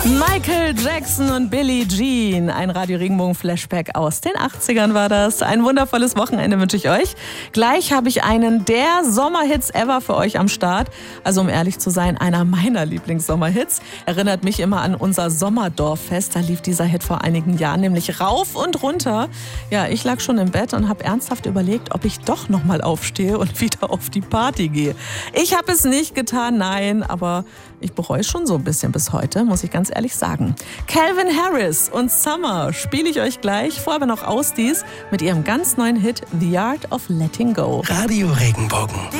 Michael Jackson und Billie Jean. Ein Radio-Regenbogen-Flashback aus den 80ern war das. Ein wundervolles Wochenende wünsche ich euch. Gleich habe ich einen der Sommerhits ever für euch am Start. Also um ehrlich zu sein, einer meiner Lieblings-Sommerhits. Erinnert mich immer an unser Sommerdorffest. Da lief dieser Hit vor einigen Jahren, nämlich rauf und runter. Ja, ich lag schon im Bett und habe ernsthaft überlegt, ob ich doch nochmal aufstehe und wieder auf die Party gehe. Ich habe es nicht getan, nein, aber ich bereue es schon so ein bisschen bis heute, muss ich ganz ehrlich sagen. Calvin Harris und Summer spiele ich euch gleich. Vorher aber noch Ausdies mit ihrem ganz neuen Hit The Art of Letting Go. Radio Regenbogen.